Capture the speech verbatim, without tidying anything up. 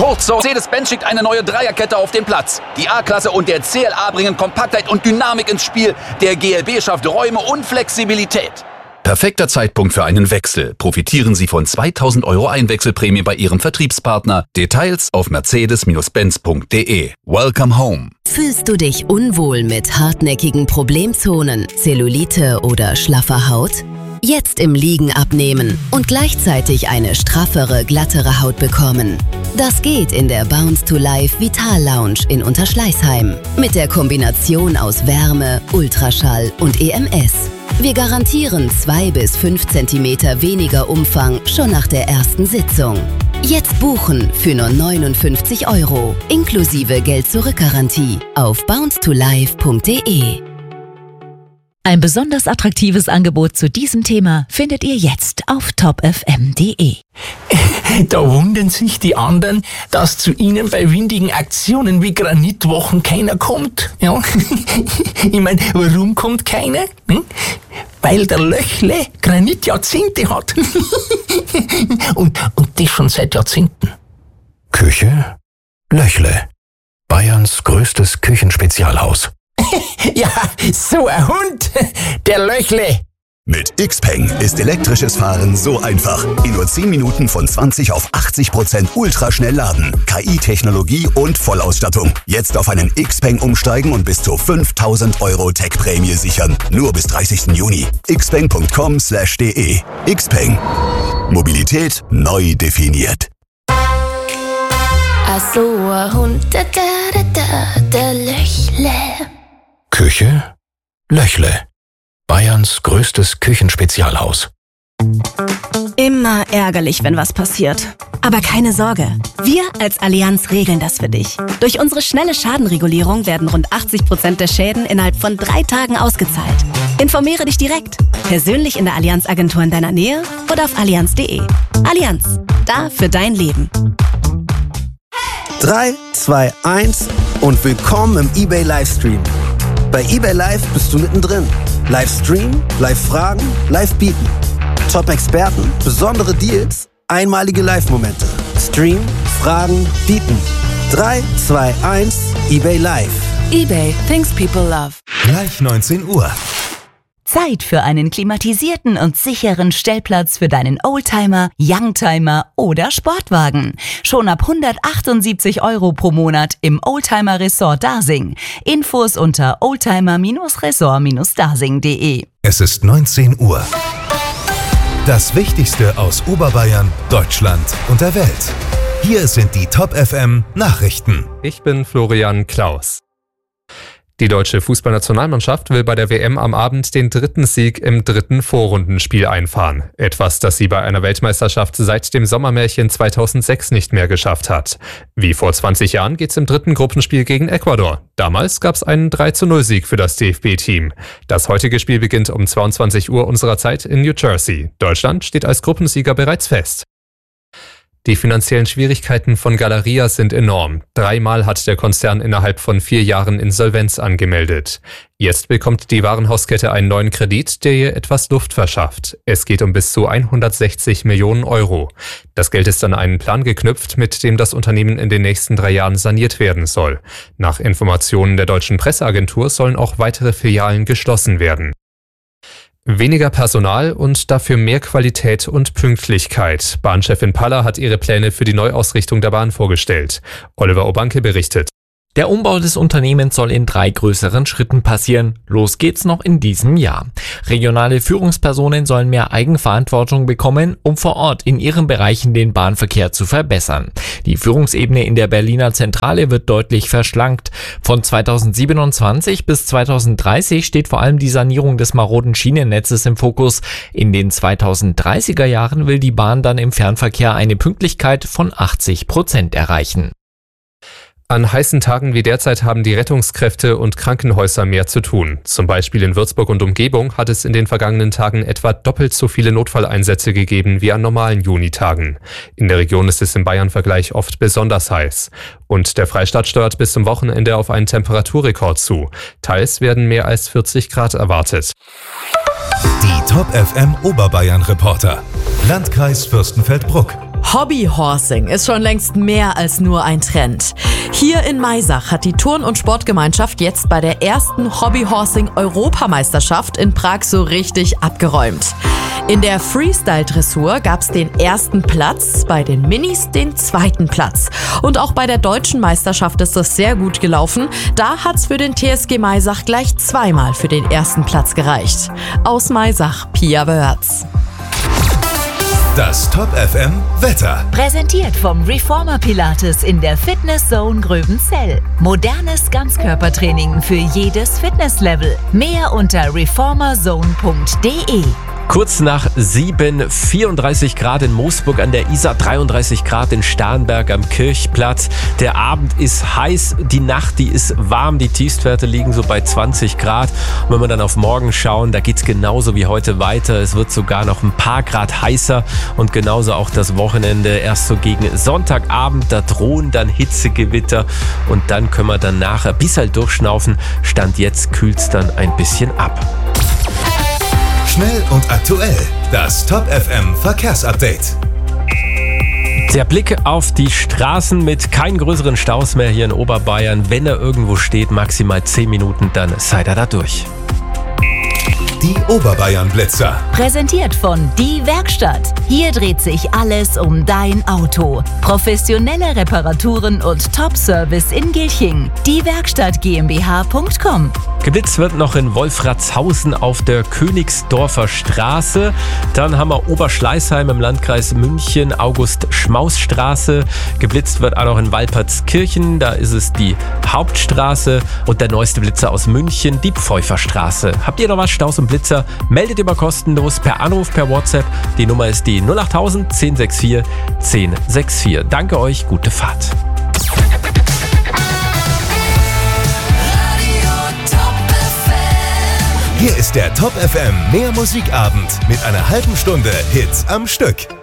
Kurz, Mercedes-Benz schickt eine neue Dreierkette auf den Platz. Die A-Klasse und der C L A bringen Kompaktheit und Dynamik ins Spiel. Der G L B schafft Räume und Flexibilität. Perfekter Zeitpunkt für einen Wechsel. Profitieren Sie von zweitausend Euro Einwechselprämie bei Ihrem Vertriebspartner. Details auf mercedes Benz punkt de. Welcome home. Fühlst du dich unwohl mit hartnäckigen Problemzonen, Zellulite oder schlaffer Haut? Jetzt im Liegen abnehmen und gleichzeitig eine straffere, glattere Haut bekommen. Das geht in der Bounce to Life Vital Lounge in Unterschleißheim. Mit der Kombination aus Wärme, Ultraschall und E M S. Wir garantieren zwei bis fünf Zentimeter weniger Umfang schon nach der ersten Sitzung. Jetzt buchen für nur neunundfünfzig Euro, inklusive Geld-Zurück-Garantie auf bounce to life punkt de. Ein besonders attraktives Angebot zu diesem Thema findet ihr jetzt auf top f m punkt de. Da wundern sich die anderen, dass zu ihnen bei windigen Aktionen wie Granitwochen keiner kommt. Ja? Ich meine, warum kommt keiner? Hm? Weil der Löchle Granitjahrzehnte hat. und, und das schon seit Jahrzehnten. Küche Löchle. Bayerns größtes Küchenspezialhaus. Ja, so ein Hund, der Löchle. Mit Xpeng ist elektrisches Fahren so einfach. In nur zehn Minuten von zwanzig auf achtzig Prozent ultraschnell laden. K I-Technologie und Vollausstattung. Jetzt auf einen Xpeng umsteigen und bis zu fünftausend Euro Tech-Prämie sichern. Nur bis dreißigsten Juni. xpeng punkt com slash de. Xpeng. Mobilität neu definiert. Ach so, ein Hund, da, da, da, der Löchle. Küche Löchle. Bayerns größtes Küchenspezialhaus. Immer ärgerlich, wenn was passiert. Aber keine Sorge, wir als Allianz regeln das für dich. Durch unsere schnelle Schadenregulierung werden rund achtzig Prozent der Schäden innerhalb von drei Tagen ausgezahlt. Informiere dich direkt, persönlich in der Allianz-Agentur in deiner Nähe oder auf allianz punkt de. Allianz, da für dein Leben. drei, zwei, eins und willkommen im eBay Livestream. Bei eBay Live bist du mittendrin. Livestream, Live-Fragen, Live-Bieten. Top-Experten, besondere Deals, einmalige Live-Momente. Stream, Fragen, Bieten. drei, zwei, eins, eBay Live. eBay, things people love. Gleich neunzehn Uhr. Zeit für einen klimatisierten und sicheren Stellplatz für deinen Oldtimer, Youngtimer oder Sportwagen. Schon ab hundertachtundsiebzig Euro pro Monat im Oldtimer Resort Dasing. Infos unter oldtimer Resort Dasing punkt de. Es ist neunzehn Uhr. Das Wichtigste aus Oberbayern, Deutschland und der Welt. Hier sind die Top F M Nachrichten. Ich bin Florian Klaus. Die deutsche Fußballnationalmannschaft will bei der W M am Abend den dritten Sieg im dritten Vorrundenspiel einfahren. Etwas, das sie bei einer Weltmeisterschaft seit dem Sommermärchen zweitausendsechs nicht mehr geschafft hat. Wie vor zwanzig Jahren geht's im dritten Gruppenspiel gegen Ecuador. Damals gab's einen drei zu null Sieg für das D F B-Team. Das heutige Spiel beginnt um zweiundzwanzig Uhr unserer Zeit in New Jersey. Deutschland steht als Gruppensieger bereits fest. Die finanziellen Schwierigkeiten von Galeria sind enorm. Dreimal hat der Konzern innerhalb von vier Jahren Insolvenz angemeldet. Jetzt bekommt die Warenhauskette einen neuen Kredit, der ihr etwas Luft verschafft. Es geht um bis zu hundertsechzig Millionen Euro. Das Geld ist an einen Plan geknüpft, mit dem das Unternehmen in den nächsten drei Jahren saniert werden soll. Nach Informationen der deutschen Presseagentur sollen auch weitere Filialen geschlossen werden. Weniger Personal und dafür mehr Qualität und Pünktlichkeit. Bahnchefin Paller hat ihre Pläne für die Neuausrichtung der Bahn vorgestellt. Oliver Obanke berichtet. Der Umbau des Unternehmens soll in drei größeren Schritten passieren. Los geht's noch in diesem Jahr. Regionale Führungspersonen sollen mehr Eigenverantwortung bekommen, um vor Ort in ihren Bereichen den Bahnverkehr zu verbessern. Die Führungsebene in der Berliner Zentrale wird deutlich verschlankt. Von zweitausendsiebenundzwanzig bis zweitausenddreißig steht vor allem die Sanierung des maroden Schienennetzes im Fokus. In den zweitausenddreißiger Jahren will die Bahn dann im Fernverkehr eine Pünktlichkeit von achtzig Prozent erreichen. An heißen Tagen wie derzeit haben die Rettungskräfte und Krankenhäuser mehr zu tun. Zum Beispiel in Würzburg und Umgebung hat es in den vergangenen Tagen etwa doppelt so viele Notfalleinsätze gegeben wie an normalen Junitagen. In der Region ist es im Bayern-Vergleich oft besonders heiß. Und der Freistaat steuert bis zum Wochenende auf einen Temperaturrekord zu. Teils werden mehr als vierzig Grad erwartet. Die Top F M Oberbayern Reporter. Landkreis Fürstenfeldbruck. Hobbyhorsing ist schon längst mehr als nur ein Trend. Hier in Maisach hat die Turn- und Sportgemeinschaft jetzt bei der ersten Hobbyhorsing-Europameisterschaft in Prag so richtig abgeräumt. In der Freestyle-Dressur gab es den ersten Platz, bei den Minis den zweiten Platz. Und auch bei der deutschen Meisterschaft ist das sehr gut gelaufen. Da hat's für den T S G Maisach gleich zweimal für den ersten Platz gereicht. Aus Maisach, Pia Wörz. Das Top F M Wetter. Präsentiert vom Reformer Pilates in der Fitness Zone Gröbenzell. Modernes Ganzkörpertraining für jedes Fitnesslevel. Mehr unter reformerzone punkt de. Kurz nach sieben, vierunddreißig Grad in Moosburg an der Isar, dreiunddreißig Grad in Starnberg am Kirchplatz. Der Abend ist heiß, die Nacht, die ist warm, die Tiefstwerte liegen so bei zwanzig Grad. Und wenn wir dann auf morgen schauen, da geht's genauso wie heute weiter. Es wird sogar noch ein paar Grad heißer und genauso auch das Wochenende. Erst so gegen Sonntagabend, da drohen dann Hitzegewitter und dann können wir dann nachher bis halt durchschnaufen. Stand jetzt kühlt's dann ein bisschen ab. Schnell und aktuell. Das Top F M Verkehrsupdate. Der Blick auf die Straßen mit keinen größeren Staus mehr hier in Oberbayern. Wenn er irgendwo steht, maximal zehn Minuten, dann seid ihr da durch. Die Oberbayern-Blitzer. Präsentiert von Die Werkstatt. Hier dreht sich alles um dein Auto. Professionelle Reparaturen und Top-Service in Gilching. Die Werkstatt GmbH punkt com. Geblitzt wird noch in Wolfratshausen auf der Königsdorfer Straße. Dann haben wir Oberschleißheim im Landkreis München, August-Schmaus-Straße. Geblitzt wird auch noch in Walpertskirchen, da ist es die Hauptstraße. Und der neueste Blitzer aus München, die Pfeuferstraße. Habt ihr noch was, Staus und Blitzer? Meldet immer kostenlos per Anruf, per WhatsApp. Die Nummer ist die null acht null null, zehn sechs vier, zehn sechs vier. Danke euch, gute Fahrt. Hier ist der Top F M Mehr Musikabend mit einer halben Stunde Hits am Stück.